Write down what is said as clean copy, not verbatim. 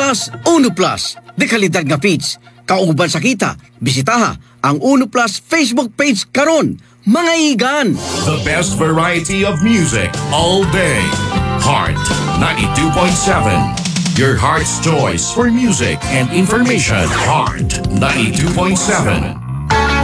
Plus, Uno Plus. De kalidad nga feeds. Kauban sa kita, bisitaha ang Uno Plus Facebook page karon. Mga igan! The best variety of music all day. Heart 92.7. Your heart's choice for music and information. Heart 92.7.